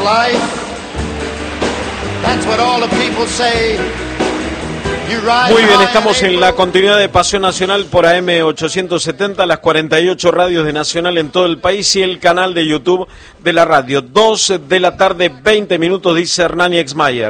life. That's what all the people say. Muy bien, estamos en la continuidad de Pasión Nacional por AM 870, las 48 radios de Nacional en todo el país y el canal de YouTube de la radio. 2 de la tarde, 20 minutos, dice Hernán Exmayer.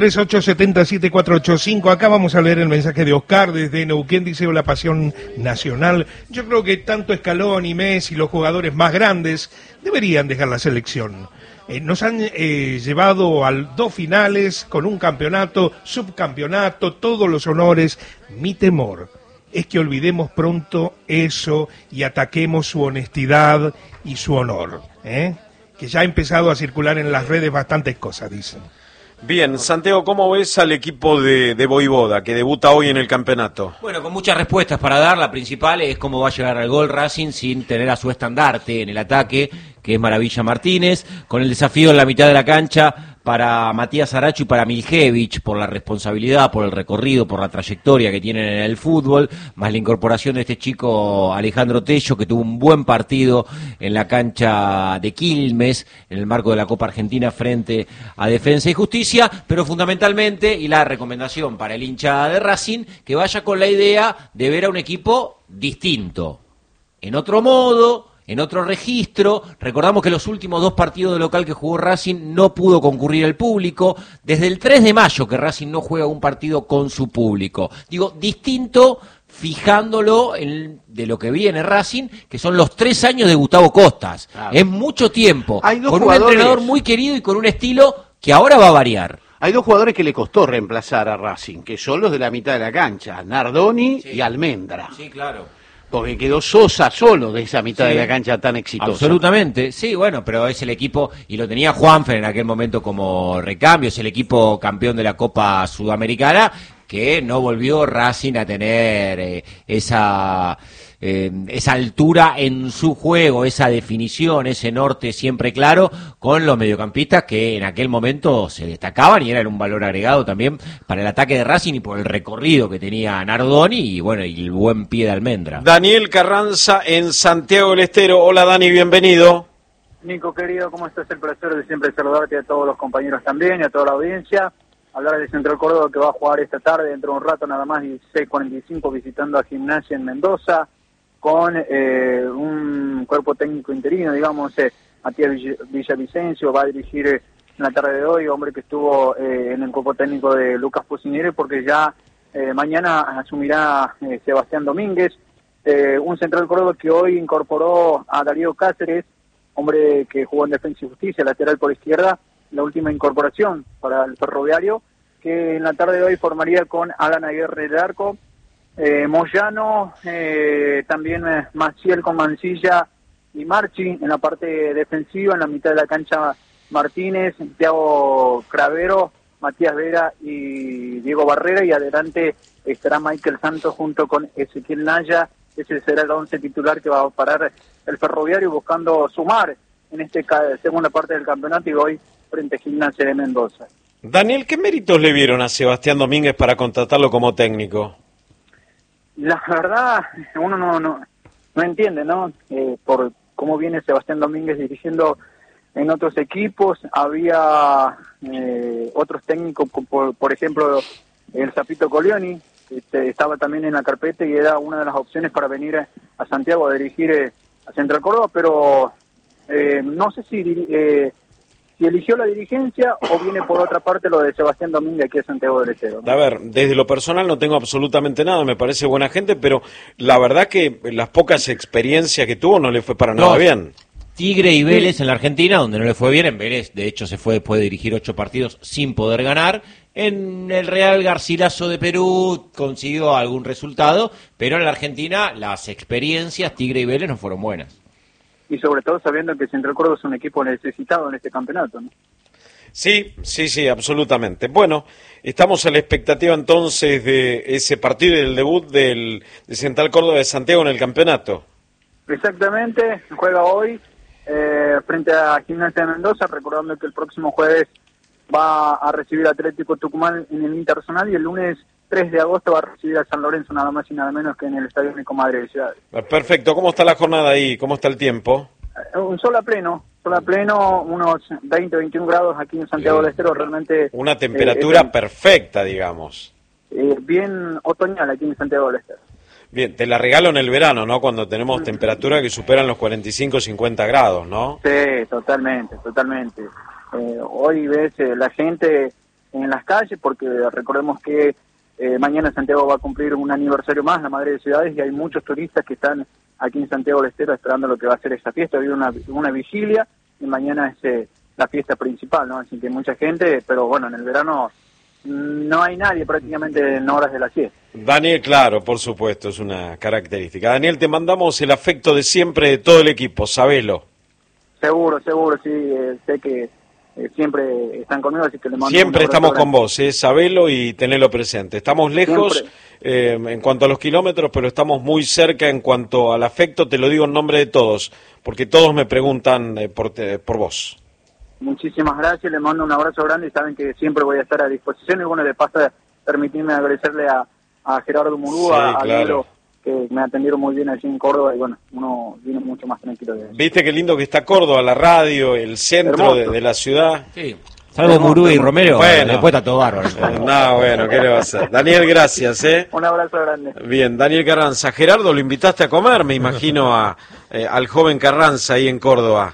1138707485. Acá vamos a leer el mensaje de Oscar desde Neuquén. Dice: la Pasión Nacional. Yo creo que tanto Scaloni, Messi, los jugadores más grandes deberían dejar la selección. Nos han llevado a 2 finales con un campeonato, subcampeonato, todos los honores. Mi temor es que olvidemos pronto eso y ataquemos su honestidad y su honor, que ya ha empezado a circular en las redes bastantes cosas, dicen. Bien, Santiago, ¿cómo ves al equipo de Voivoda, que debuta hoy en el campeonato? Bueno, con muchas respuestas para dar. La principal es cómo va a llegar al gol Racing sin tener a su estandarte en el ataque, que es Maravilla Martínez, con el desafío en la mitad de la cancha para Matías Aracho y para Miljevich, por la responsabilidad, por el recorrido, por la trayectoria que tienen en el fútbol, más la incorporación de este chico Alejandro Tello, que tuvo un buen partido en la cancha de Quilmes, en el marco de la Copa Argentina frente a Defensa y Justicia, pero fundamentalmente, y la recomendación para el hincha de Racing, que vaya con la idea de ver a un equipo distinto, en otro modo, en otro registro. Recordamos que los últimos 2 partidos de local que jugó Racing no pudo concurrir el público. Desde el 3 de mayo que Racing no juega un partido con su público. Digo, distinto, fijándolo de lo que viene Racing, que son los 3 años de Gustavo Costas. Claro. Es mucho tiempo, con un entrenador muy querido y con un estilo que ahora va a variar. Hay 2 jugadores que le costó reemplazar a Racing, que son los de la mitad de la cancha, Nardoni y Almendra. Sí, claro. Porque quedó Sosa solo de esa mitad de la cancha tan exitosa. Absolutamente, sí, bueno, pero es el equipo, y lo tenía Juanfer en aquel momento como recambio, es el equipo campeón de la Copa Sudamericana, que no volvió Racing a tener esa altura en su juego, esa definición, ese norte siempre claro, con los mediocampistas que en aquel momento se destacaban y eran un valor agregado también para el ataque de Racing y por el recorrido que tenía Nardoni y bueno, y el buen pie de Almendra. Daniel Carranza en Santiago del Estero. Hola Dani, bienvenido. Nico querido, ¿cómo estás? El placer de siempre saludarte a todos los compañeros también y a toda la audiencia. Hablar de Central Córdoba, que va a jugar esta tarde, dentro de un rato nada más, 16:45, visitando a Gimnasia en Mendoza, con un cuerpo técnico interino, digamos. Matías Villavicencio va a dirigir en la tarde de hoy, hombre que estuvo en el cuerpo técnico de Lucas Pusineri, porque ya mañana asumirá Sebastián Domínguez, un Central Córdoba que hoy incorporó a Darío Cáceres, hombre que jugó en Defensa y Justicia, lateral por izquierda, la última incorporación para el Ferroviario, que en la tarde de hoy formaría con Alan Aguirre del arco, Moyano, también Maciel con Mancilla y Marchi en la parte defensiva, en la mitad de la cancha Martínez, Thiago Cravero, Matías Vera y Diego Barrera, y adelante estará Michael Santos junto con Ezequiel Naya. Ese será el 11 titular que va a parar el Ferroviario, buscando sumar en esta segunda parte del campeonato y hoy frente a Gimnasia de Mendoza. Daniel, ¿qué méritos le vieron a Sebastián Domínguez para contratarlo como técnico? La verdad, uno no entiende, ¿no? Por cómo viene Sebastián Domínguez dirigiendo en otros equipos. Había otros técnicos, por ejemplo, el Zapito Colioni, estaba también en la carpeta y era una de las opciones para venir a Santiago a dirigir a Central Córdoba, pero no sé si eligió la dirigencia o viene por otra parte lo de Sebastián Domínguez aquí a Santiago del Estero, ¿no? A ver, desde lo personal no tengo absolutamente nada, me parece buena gente, pero la verdad que las pocas experiencias que tuvo no le fue para nada bien. Tigre y Vélez en la Argentina, donde no le fue bien. En Vélez, de hecho, se fue después de dirigir 8 partidos sin poder ganar. En el Real Garcilaso de Perú consiguió algún resultado, pero en la Argentina las experiencias Tigre y Vélez no fueron buenas. Y sobre todo sabiendo que Central Córdoba es un equipo necesitado en este campeonato, ¿no? Sí, absolutamente. Bueno, estamos a la expectativa entonces de ese partido y del debut de Central Córdoba de Santiago en el campeonato. Exactamente, juega hoy frente a Gimnasia de Mendoza, recordando que el próximo jueves va a recibir Atlético Tucumán en el Internacional y el lunes 3 de agosto va a recibir a San Lorenzo, nada más y nada menos que en el Estadio Único Madre de Ciudad. Perfecto, ¿cómo está la jornada ahí? ¿Cómo está el tiempo? Un sol a pleno, sol a pleno, unos 20, 21 grados aquí en Santiago del Estero, realmente... Una temperatura perfecta, digamos. Bien otoñal aquí en Santiago del Estero. Bien, te la regalo en el verano, ¿no? Cuando tenemos temperaturas que superan los 45, 50 grados, ¿no? Sí, totalmente. Hoy ves la gente en las calles, porque recordemos que mañana Santiago va a cumplir un aniversario más, la Madre de Ciudades, y hay muchos turistas que están aquí en Santiago del Estero esperando lo que va a ser esa fiesta. Hoy una vigilia y mañana es la fiesta principal, ¿no? Así que mucha gente, pero bueno, en el verano no hay nadie prácticamente en horas de la siesta. Daniel, claro, por supuesto, es una característica. Daniel, te mandamos el afecto de siempre de todo el equipo, sabelo. Seguro, sí, sé que siempre están conmigo, así que le mando siempre estamos grande. con vos, sabelo y tenelo presente. Estamos lejos en cuanto a los kilómetros, pero estamos muy cerca en cuanto al afecto, te lo digo en nombre de todos, porque todos me preguntan por vos. Muchísimas gracias, les mando un abrazo grande y saben que siempre voy a estar a disposición. Y bueno, de paso, permitirme agradecerle a Gerardo Murúa, a Lalo, que me atendieron muy bien allí en Córdoba y bueno, uno viene mucho más tranquilo de eso. ¿Viste qué lindo que está Córdoba, la radio, el centro de la ciudad? Sí. Salvo Murúa y Romero, bueno, después está todo bárbaro. No, bueno, ¿qué le va a hacer? Daniel, gracias, Un abrazo grande. Bien, Daniel Carranza. Gerardo, lo invitaste a comer, me imagino, al joven Carranza ahí en Córdoba.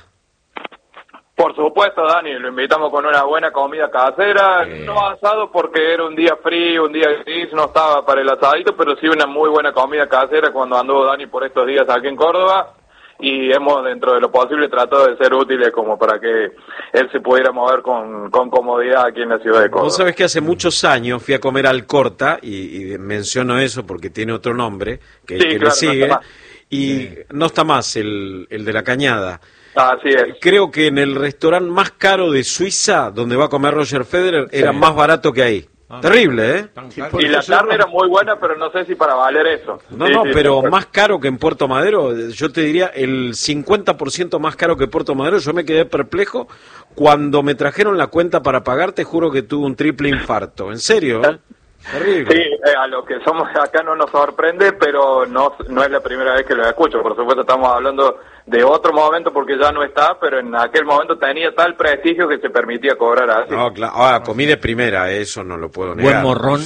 Por supuesto, Dani, lo invitamos con una buena comida casera, no asado porque era un día frío, un día gris, no estaba para el asadito, pero sí una muy buena comida casera cuando anduvo Dani por estos días aquí en Córdoba, y hemos dentro de lo posible tratado de ser útiles como para que él se pudiera mover con comodidad aquí en la ciudad de Córdoba. Vos sabés que hace muchos años fui a comer al Corta, y menciono eso porque tiene otro nombre, que claro, le sigue, no y no está más el de la Cañada. Así es. Creo que en el restaurante más caro de Suiza, donde va a comer Roger Federer, era más barato que ahí. Terrible, ¿eh? Y la carne era muy buena, pero no sé si para valer eso. Pero más caro que en Puerto Madero, yo te diría el 50% más caro que Puerto Madero. Yo me quedé perplejo cuando me trajeron la cuenta para pagar, te juro que tuve un triple infarto. ¿En serio? Terrible. Sí, a lo que somos acá no nos sorprende, pero no es la primera vez que lo escucho. Por supuesto estamos hablando de otro momento porque ya no está, pero en aquel momento tenía tal prestigio que se permitía cobrar así. No, claro. Ahora, comí de primera, eso no lo puedo negar. Buen morrón.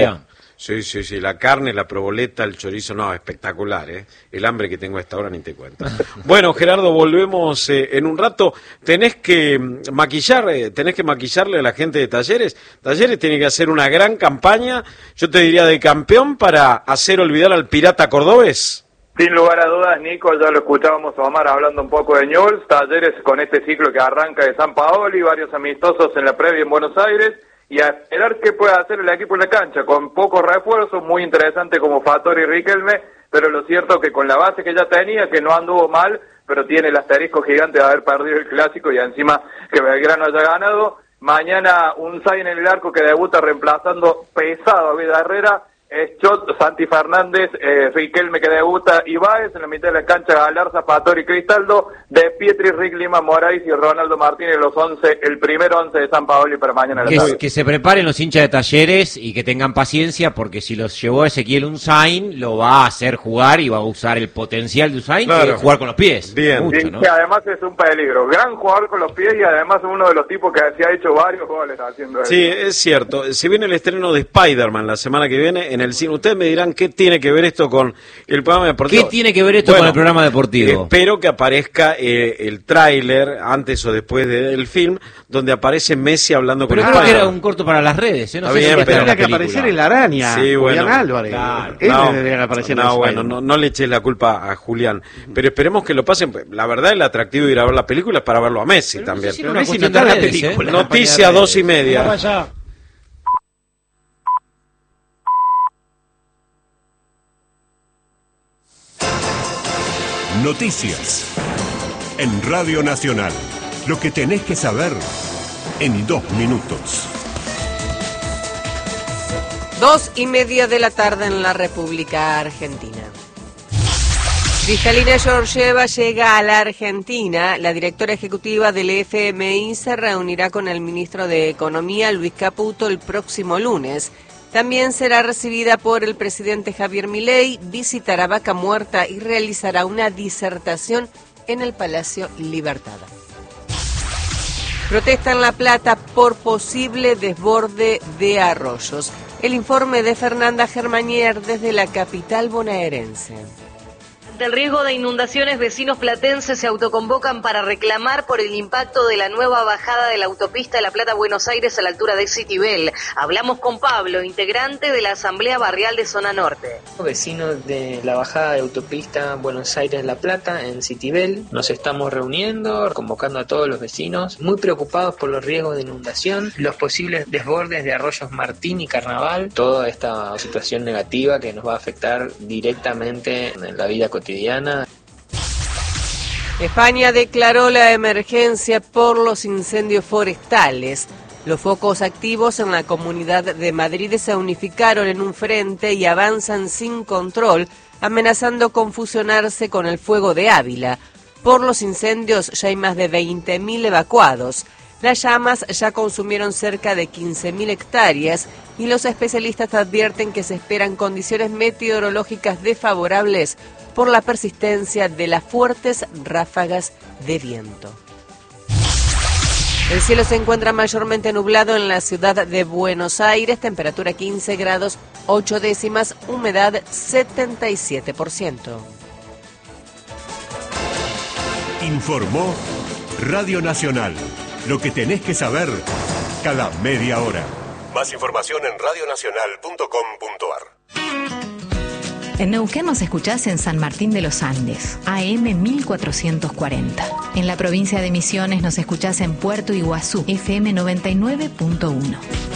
Sí, la carne, la proboleta, el chorizo, no, espectacular, ¿eh? El hambre que tengo a esta hora ni te cuento. Bueno, Gerardo, volvemos en un rato. Tenés que maquillarle a la gente de Talleres. Talleres tiene que hacer una gran campaña, yo te diría de campeón, para hacer olvidar al pirata cordobés. Sin lugar a dudas, Nico, ya lo escuchábamos a Omar hablando un poco de Newell's, Talleres con este ciclo que arranca de San Paoli, varios amistosos en la previa en Buenos Aires, y a esperar qué puede hacer el equipo en la cancha, con pocos refuerzos, muy interesante como Fattori y Riquelme, pero lo cierto que con la base que ya tenía, que no anduvo mal, pero tiene el asterisco gigante de haber perdido el clásico y encima que Belgrano haya ganado. Mañana un Sai en el arco que debuta reemplazando pesado a Vida Herrera, Schott, Santi Fernández, Riquelme que debuta, Ibáez, en la mitad de la cancha Galarza, Fattori, Cristaldo, De Pietri, Rick Lima, Moraes y Ronaldo Martínez, los 11, el primer 11 de San Paoli para mañana a la tarde. Que se preparen los hinchas de Talleres y que tengan paciencia, porque si los llevó Ezequiel Unzain, lo va a hacer jugar y va a usar el potencial de Unzain, que es jugar con los pies. Bien. Mucho, Sí, ¿no? que además es un peligro, gran jugador con los pies y además uno de los tipos que se ha hecho varios goles haciendo eso. Sí, es cierto. Se viene el estreno de Spider-Man la semana que viene en el cine. Ustedes me dirán qué tiene que ver esto con el programa deportivo. ¿Qué tiene que ver esto con el programa deportivo? Espero que aparezca el tráiler antes o después del film, donde aparece Messi hablando Pero con creo Spider-Man. que era un corto para las redes, ¿eh? No Está sé bien, si va a estar pero en la Tendría que película. aparecer el araña, Sí, Julián bueno, Álvarez. claro. Él debería aparecer en Spider-Man. no le eches la culpa a Julián. Pero esperemos que lo pasen. La verdad, el atractivo de ir a ver la película es para verlo a Messi Pero también. no sé si era Pero una Messi cuestión no está de en la redes, película. Noticia 2:30. Noticias. En Radio Nacional. Lo que tenés que saber en 2 minutos. 2:30 de la tarde en la República Argentina. Cristalina Georgieva llega a la Argentina. La directora ejecutiva del FMI se reunirá con el ministro de Economía, Luis Caputo, el próximo lunes. También será recibida por el presidente Javier Milei, visitará Vaca Muerta y realizará una disertación en el Palacio Libertad. Protesta en La Plata por posible desborde de arroyos. El informe de Fernanda Germanier desde la capital bonaerense. Ante el riesgo de inundaciones, vecinos platenses se autoconvocan para reclamar por el impacto de la nueva bajada de la autopista de La Plata-Buenos Aires a la altura de Citibel. Hablamos con Pablo, integrante de la Asamblea Barrial de Zona Norte. Vecinos de la bajada de autopista Buenos Aires-La Plata en Citibel, nos estamos reuniendo, convocando a todos los vecinos, muy preocupados por los riesgos de inundación, los posibles desbordes de arroyos Martín y Carnaval, toda esta situación negativa que nos va a afectar directamente en la vida cotidiana. España declaró la emergencia por los incendios forestales. Los focos activos en la Comunidad de Madrid se unificaron en un frente y avanzan sin control, amenazando con fusionarse con el fuego de Ávila. Por los incendios ya hay más de 20.000 evacuados. Las llamas ya consumieron cerca de 15.000 hectáreas y los especialistas advierten que se esperan condiciones meteorológicas desfavorables por la persistencia de las fuertes ráfagas de viento. El cielo se encuentra mayormente nublado en la ciudad de Buenos Aires, temperatura 15 grados 8 décimas, humedad 77%. Informó Radio Nacional. Lo que tenés que saber cada media hora. Más información en radionacional.com.ar. En Neuquén nos escuchás en San Martín de los Andes, AM 1440. En la provincia de Misiones nos escuchás en Puerto Iguazú, FM 99.1.